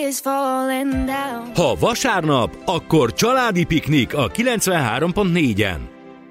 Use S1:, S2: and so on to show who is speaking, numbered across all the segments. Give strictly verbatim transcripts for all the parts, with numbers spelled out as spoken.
S1: Ha vasárnap, akkor családi piknik a kilencvenhárom pont négyen.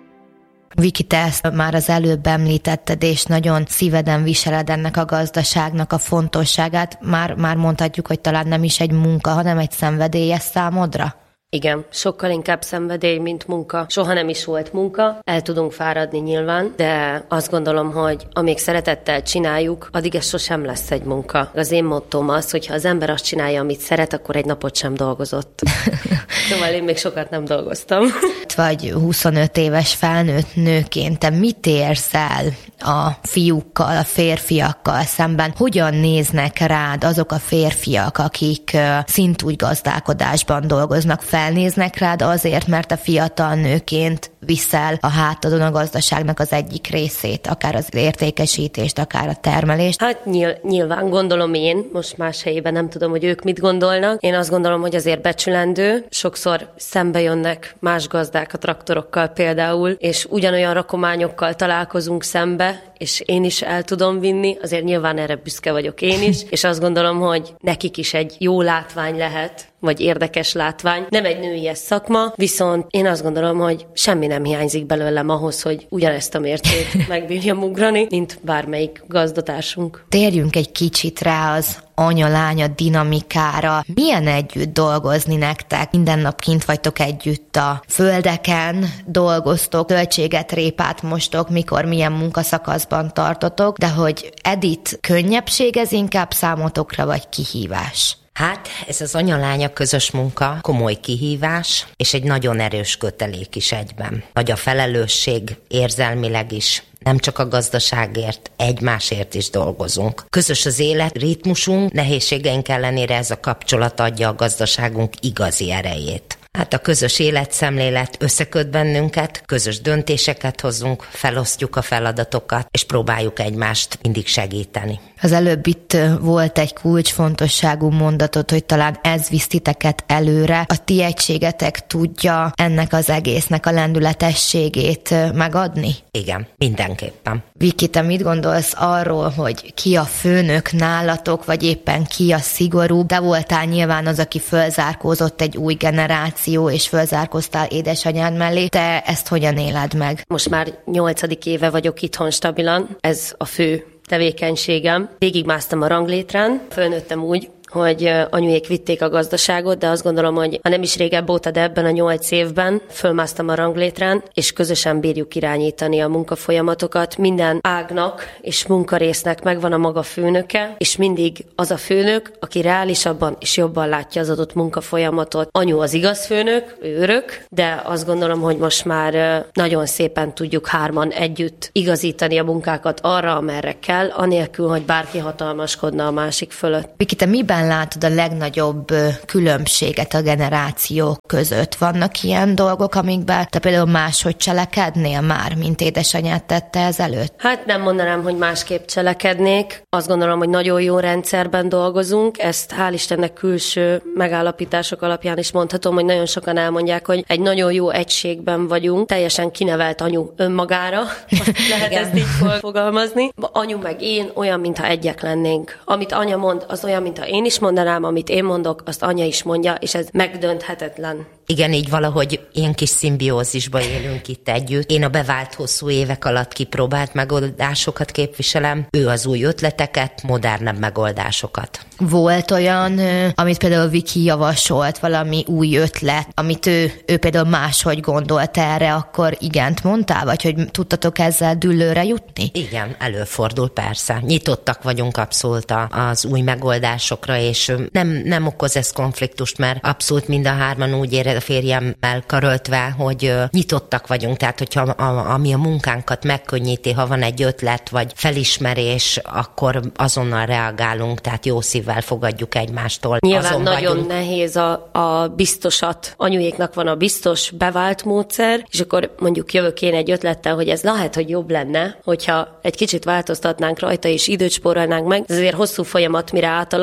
S2: Viki, te ezt már az előbb említetted, és nagyon szíveden viseled ennek a gazdaságnak a fontosságát. Már, már mondhatjuk, hogy talán nem is egy munka, hanem egy szenvedélyes számodra?
S3: Igen, sokkal inkább szenvedély, mint munka. Soha nem is volt munka, el tudunk fáradni nyilván, de azt gondolom, hogy amíg szeretettel csináljuk, addig ez sosem lesz egy munka. Az én mottóm az, hogy ha az ember azt csinálja, amit szeret, akkor egy napot sem dolgozott. Szóval én még sokat nem dolgoztam.
S2: Vagy huszonöt éves felnőtt nőként, te mit érsz el a fiúkkal, a férfiakkal szemben? Hogyan néznek rád azok a férfiak, akik szintúgy gazdálkodásban dolgoznak? Felnéznek rád azért, mert a fiatal nőként viszel a hátadon a gazdaságnak az egyik részét, akár az értékesítést, akár a termelést?
S3: Hát nyilv- nyilván gondolom én, most más helyében nem tudom, hogy ők mit gondolnak. Én azt gondolom, hogy azért becsülendő. Sokszor szembe jönnek más gazdák a traktorokkal például, és ugyanolyan rakományokkal találkozunk szembe, és én is el tudom vinni, azért nyilván erre büszke vagyok én is, és azt gondolom, hogy nekik is egy jó látvány lehet, vagy érdekes látvány. Nem egy nőies szakma, viszont én azt gondolom, hogy semmi nem hiányzik belőlem ahhoz, hogy ugyanezt a mércét megbírjam ugrani, mint bármelyik gazdatársunk.
S2: Térjünk egy kicsit rá az anya-lánya dinamikára. Milyen együtt dolgozni nektek? Minden nap kint vagytok együtt a földeken, dolgoztok, zöldséget, répát mostok, mikor milyen munkaszakaszban tartotok, de hogy Edith, könnyebbség ez inkább számotokra, vagy kihívás?
S4: Hát, ez az anya-lánya közös munka, komoly kihívás, és egy nagyon erős kötelék is egyben. Nagy a felelősség, érzelmileg is, nem csak a gazdaságért, egymásért is dolgozunk. Közös az élet, ritmusunk, nehézségeink ellenére ez a kapcsolat adja a gazdaságunk igazi erejét. Hát a közös életszemlélet összeköt bennünket, közös döntéseket hozunk, felosztjuk a feladatokat, és próbáljuk egymást mindig segíteni.
S2: Az előbb itt volt egy kulcsfontosságú mondatod, hogy talán ez visz titeket előre. A ti egységetek tudja ennek az egésznek a lendületességét megadni?
S4: Igen, mindenképpen.
S2: Viki, te mit gondolsz arról, hogy ki a főnök nálatok, vagy éppen ki a szigorú? De voltál nyilván az, aki fölzárkózott egy új generáció, és fölzárkóztál édesanyád mellé. Te ezt hogyan éled meg?
S3: Most már nyolcadik éve vagyok itthon stabilan, ez a fő tevékenységem. Végigmásztam a ranglétrán, fölnőttem úgy, hogy anyujék vitték a gazdaságot, de azt gondolom, hogy ha nem is régebb óta, de ebben a nyolc évben fölmásztam a ranglétrán, és közösen bírjuk irányítani a munkafolyamatokat. Minden ágnak és munkarésznek megvan a maga főnöke, és mindig az a főnök, aki reálisabban és jobban látja az adott munkafolyamatot. Anyu az igaz főnök, ő örök, de azt gondolom, hogy most már nagyon szépen tudjuk hárman együtt igazítani a munkákat arra, amerre kell, anélkül, hogy bárki hatalmaskodna a másik fölött.
S2: Viki, te miben látod a legnagyobb különbséget a generációk között? Vannak ilyen dolgok, amikben te például máshogy cselekednél már, mint édesanyád tette ezelőtt?
S3: Hát nem mondanám, hogy másképp cselekednék. Azt gondolom, hogy nagyon jó rendszerben dolgozunk. Ezt hál' Istennek külső megállapítások alapján is mondhatom, hogy nagyon sokan elmondják, hogy egy nagyon jó egységben vagyunk. Teljesen kinevelt anyu önmagára. Lehet ezt így fogalmazni. Anyu meg én olyan, mintha egyek lennénk. Amit anya mond, az olyan, mintha én is mondanám, amit én mondok, azt anya is mondja, és ez megdönthetetlen.
S4: Igen, így valahogy ilyen kis szimbiózisba élünk itt együtt. Én a bevált hosszú évek alatt kipróbált megoldásokat képviselem, ő az új ötleteket, modernebb megoldásokat.
S2: Volt olyan, amit például Viki javasolt, valami új ötlet, amit ő, ő például máshogy gondolt erre, akkor igent mondtál, vagy hogy tudtatok ezzel dűlőre jutni?
S4: Igen, előfordul persze. Nyitottak vagyunk abszolút az új megoldásokra, és nem, nem okoz ez konfliktust, mert abszolút mind a hárman úgy éred a férjemmel karöltve, hogy nyitottak vagyunk, tehát hogyha a, ami a munkánkat megkönnyíti, ha van egy ötlet, vagy felismerés, akkor azonnal reagálunk, tehát jó szívvel fogadjuk egymástól.
S3: Nyilván
S4: Azon
S3: nagyon
S4: vagyunk.
S3: nehéz a, a biztosat. Anyujéknak van a biztos bevált módszer, és akkor mondjuk jövök én egy ötlettel, hogy ez lehet, hogy jobb lenne, hogyha egy kicsit változtatnánk rajta, és időt spórolnánk meg. Ez azért hosszú folyamat, mire átalakul,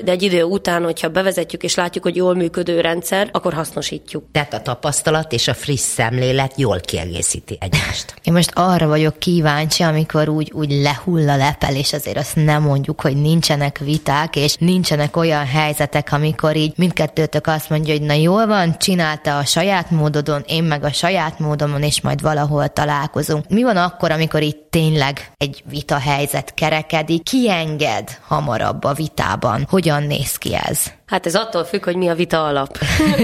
S3: de egy idő után, hogyha bevezetjük és látjuk, hogy jól működő rendszer, akkor hasznosítjuk.
S4: Tehát a tapasztalat és a friss szemlélet jól kiegészíti egymást.
S2: Én most arra vagyok kíváncsi, amikor úgy, úgy lehull a lepel, és azért azt nem mondjuk, hogy nincsenek viták, és nincsenek olyan helyzetek, amikor így mindkettőtök azt mondja, hogy na jól van, csinálta a saját módodon, én meg a saját módomon, és majd valahol találkozunk. Mi van akkor, amikor itt tényleg egy vita helyzet kerekedik? Ki enged hamarabb a vitában? Hogyan néz ki ez?
S3: Hát ez attól függ, hogy mi a vita alap.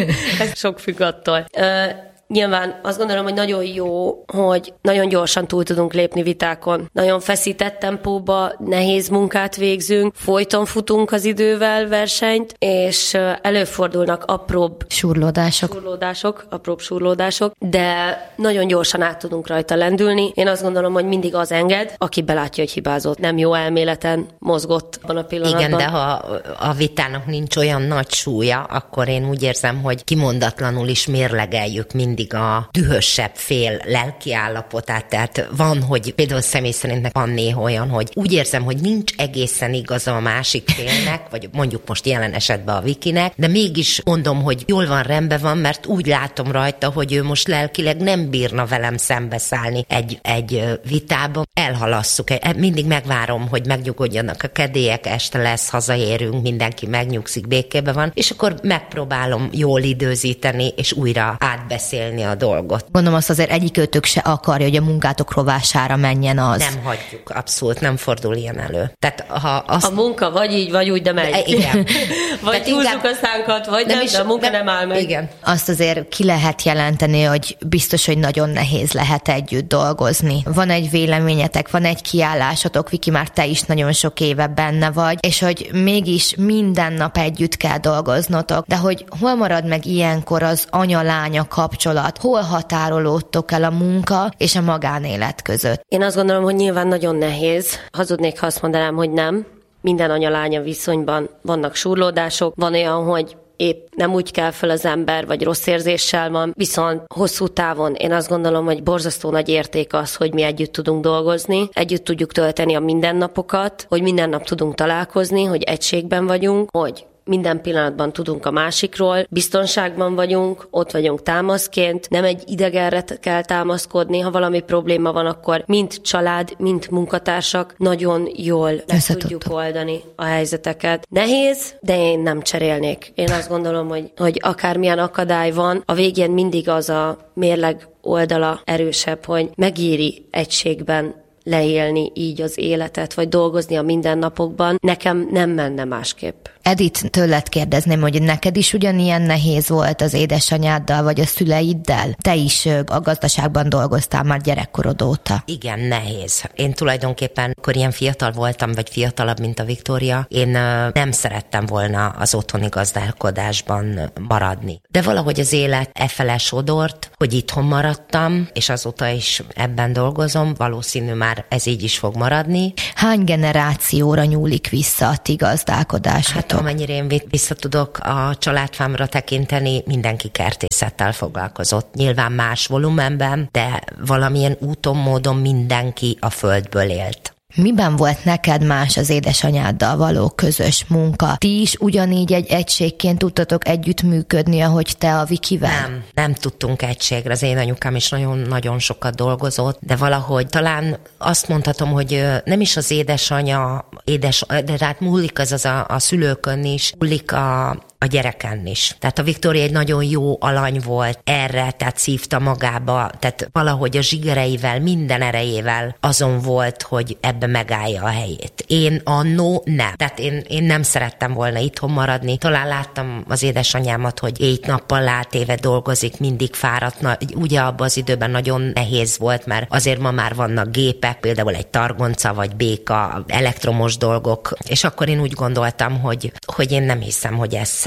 S3: Ez sok függ attól. Ö- Nyilván azt gondolom, hogy nagyon jó, hogy nagyon gyorsan túl tudunk lépni vitákon. Nagyon feszített tempóba, nehéz munkát végzünk, folyton futunk az idővel versenyt, és előfordulnak apróbb
S2: surlódások,
S3: surlódások apróbb surlódások, de nagyon gyorsan át tudunk rajta lendülni. Én azt gondolom, hogy mindig az enged, aki belátja, hogy hibázott. Nem jó elméleten mozgott abban a pillanatban.
S4: Igen, de ha a vitának nincs olyan nagy súlya, akkor én úgy érzem, hogy kimondatlanul is mérlegeljük mind a dühösebb fél lelki állapotát, tehát van, hogy például személy szerint van néha olyan, hogy úgy érzem, hogy nincs egészen igaza a másik félnek, vagy mondjuk most jelen esetben a Vikinek, de mégis mondom, hogy jól van, rendben van, mert úgy látom rajta, hogy ő most lelkileg nem bírna velem szembeszállni egy, egy vitába. Elhalasszuk, mindig megvárom, hogy megnyugodjanak a kedélyek, este lesz, hazaérünk, mindenki megnyugszik, békében van, és akkor megpróbálom jól időzíteni, és újra átbeszélni a dolgot.
S2: Gondolom azt azért egyikőtök se akarja, hogy a munkátok rovására menjen az.
S4: Nem hagyjuk, abszolút nem fordul ilyen elő. Tehát ha azt...
S3: A munka vagy így, vagy úgy, de megy.
S4: De, igen.
S3: Vagy húzzuk a szánkat, vagy nem, nem is, de a munka nem, nem áll meg.
S4: Igen.
S2: Azt azért ki lehet jelenteni, hogy biztos, hogy nagyon nehéz lehet együtt dolgozni. Van egy véleményetek, van egy kiállásotok, Viki, már te is nagyon sok éve benne vagy, és hogy mégis minden nap együtt kell dolgoznotok, de hogy hol marad meg ilyenkor az anya-lánya kapcsolat, hol határolódtok el a munka és a magánélet között?
S3: Én azt gondolom, hogy nyilván nagyon nehéz. Hazudnék, ha azt mondanám, hogy nem. Minden anya-lánya viszonyban vannak surlódások. Van olyan, hogy épp nem úgy kell fel az ember, vagy rossz érzéssel van, viszont hosszú távon én azt gondolom, hogy borzasztó nagy érték az, hogy mi együtt tudunk dolgozni, együtt tudjuk tölteni a mindennapokat, hogy minden nap tudunk találkozni, hogy egységben vagyunk, hogy minden pillanatban tudunk a másikról, biztonságban vagyunk, ott vagyunk támaszként, nem egy idegenre kell támaszkodni, ha valami probléma van, akkor mind család, mind munkatársak nagyon jól le tudjuk oldani a helyzeteket. Nehéz, de én nem cserélnék. Én azt gondolom, hogy, hogy akármilyen akadály van, a végén mindig az a mérleg oldala erősebb, hogy megéri egységben leélni így az életet, vagy dolgozni a mindennapokban. Nekem nem menne másképp.
S2: Edith, tőled kérdezném, hogy neked is ugyanilyen nehéz volt az édesanyáddal, vagy a szüleiddel? Te is a gazdaságban dolgoztál már gyerekkorod óta.
S4: Igen, nehéz. Én tulajdonképpen, akkor ilyen fiatal voltam, vagy fiatalabb, mint a Viktória, én nem szerettem volna az otthoni gazdálkodásban maradni. De valahogy az élet efele sodort, hogy itthon maradtam, és azóta is ebben dolgozom, valószínű már ez így is fog maradni.
S2: Hány generációra nyúlik vissza a ti gazdálkodásotok?
S4: Hát amennyire én vissza tudok a családfámra tekinteni, mindenki kertészettel foglalkozott. Nyilván más volumenben, de valamilyen úton, módon mindenki a földből élt.
S2: Miben volt neked más az édesanyáddal való közös munka? Ti is ugyanígy egy egységként tudtatok együttműködni, ahogy te a Vikivel?
S4: Nem, nem tudtunk egységre. Az én anyukám is nagyon-nagyon sokat dolgozott, de valahogy talán azt mondhatom, hogy nem is az édesanya, édes, de hát múlik az, az a, a szülőkön is, múlik a a gyereken is. Tehát a Viktória egy nagyon jó alany volt erre, tehát szívta magába, tehát valahogy a zsigereivel, minden erejével azon volt, hogy ebbe megállja a helyét. Én annó nem. Tehát én, én nem szerettem volna itthon maradni. Talán láttam az édesanyámat, hogy éjt-nappal látéve dolgozik, mindig fáradt. Na, ugye abban az időben nagyon nehéz volt, mert azért ma már vannak gépek, például egy targonca vagy béka, elektromos dolgok, és akkor én úgy gondoltam, hogy, hogy én nem hiszem, hogy ezt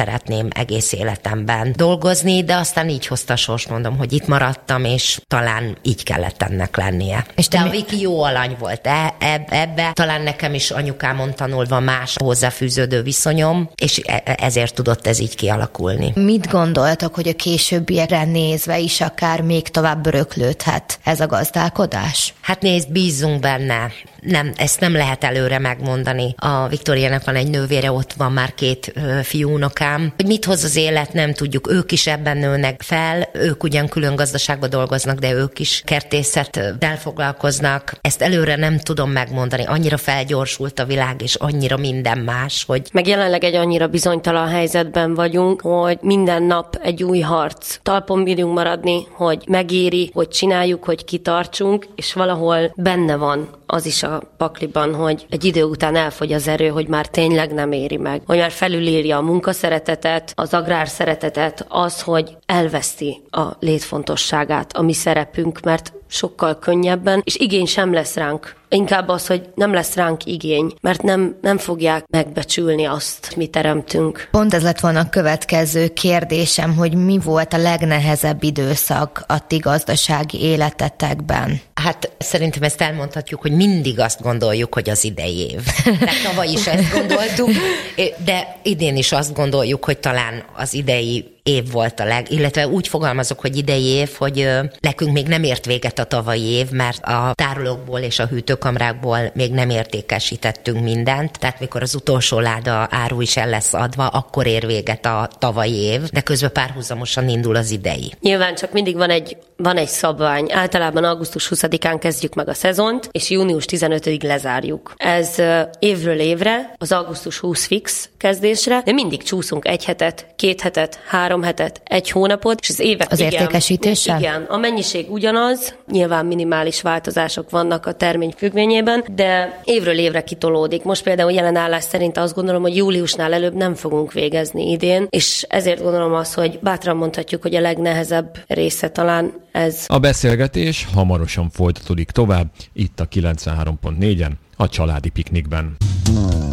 S4: szeretném egész életemben dolgozni, de aztán így hozta a sors, mondom, hogy itt maradtam, és talán így kellett ennek lennie. És de a Viki jó alany volt e, e, ebbe, talán nekem is anyukámon tanulva más hozzáfűződő viszonyom, és ezért tudott ez így kialakulni.
S2: Mit gondoltak, hogy a későbbiekre nézve is akár még tovább öröklődhet ez a gazdálkodás?
S4: Hát nézd, bízzunk benne. Nem, ezt nem lehet előre megmondani. A Viktóriának van egy nővére, ott van már két ö, fiúnokám. Hogy mit hoz az élet, nem tudjuk. Ők is ebben nőnek fel, ők ugyan külön gazdaságban dolgoznak, de ők is kertészettel foglalkoznak. Ezt előre nem tudom megmondani. Annyira felgyorsult a világ, és annyira minden más, hogy...
S3: Meg jelenleg egy annyira bizonytalan helyzetben vagyunk, hogy minden nap egy új harc. Talpon bírjunk maradni, hogy megéri, hogy csináljuk, hogy kitartsunk, és valahol benne van az is a pakliban, hogy egy idő után elfogy az erő, hogy már tényleg nem éri meg. Hogy már felülírja a munkaszeretetet, az agrárszeretetet, az, hogy elveszti a létfontosságát, a mi szerepünk, mert sokkal könnyebben, és igény sem lesz ránk. Inkább az, hogy nem lesz ránk igény, mert nem, nem fogják megbecsülni azt, mi teremtünk.
S2: Pont ez lett volna a következő kérdésem, hogy mi volt a legnehezebb időszak a ti gazdasági életetekben?
S4: Hát szerintem ezt elmondhatjuk, hogy mindig azt gondoljuk, hogy az idei év. De tavaly is ezt gondoltuk, de idén is azt gondoljuk, hogy talán az idei év volt a leg, illetve úgy fogalmazok, hogy idei év, hogy ö, nekünk még nem ért véget a tavalyi év, mert a tárolókból és a hűtőkamrákból még nem értékesítettünk mindent, tehát mikor az utolsó láda áru is el lesz adva, akkor ér véget a tavalyi év, de közben párhuzamosan indul az idei.
S3: Nyilván csak mindig van egy, van egy szabvány. Általában augusztus huszadikán kezdjük meg a szezont, és június tizenötödikéig lezárjuk. Ez ö, évről évre, az augusztus huszadika fix kezdésre, de mindig csúszunk egy hetet, két hetet, három hetet, egy hónapot, és az évek...
S2: Az
S3: igen,
S2: értékesítéssel?
S3: Igen, a mennyiség ugyanaz, nyilván minimális változások vannak a termény függvényében, de évről évre kitolódik. Most például jelen állás szerint azt gondolom, hogy júliusnál előbb nem fogunk végezni idén, és ezért gondolom azt, hogy bátran mondhatjuk, hogy a legnehezebb része talán ez.
S5: A beszélgetés hamarosan folytatódik tovább, itt a kilencvenhárom pont négyen, a Családi Piknikben.